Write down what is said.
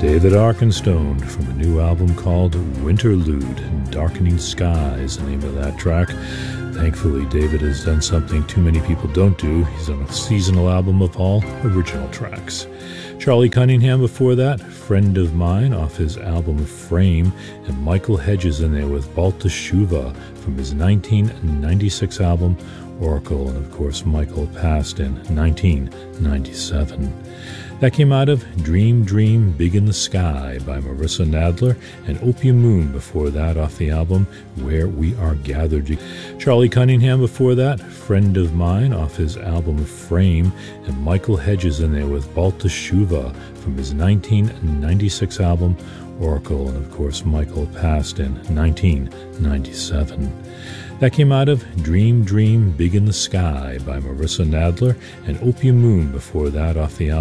David Arkenstone from a new album called Winterlude. Darkening Sky is the name of that track. Thankfully, David has done something too many people don't do. He's on a seasonal album of all original tracks. Charlie Cunningham before that, Friend of Mine off his album Frame, and Michael Hedges in there with Balta Shuva from his 1996 album Oracle, and of course Michael passed in 1997. That came out of Dream Dream Big in the Sky by Marissa Nadler, and Opium Moon before that off the album Where We Are Gathered. Charlie Cunningham before that, Friend of Mine off his album Frame, and Michael Hedges in there with Balta Shuva from his 1996 album Oracle, and of course Michael passed in 1997. That came out of Dream Dream Big in the Sky by Marissa Nadler, and Opium Moon before that off the album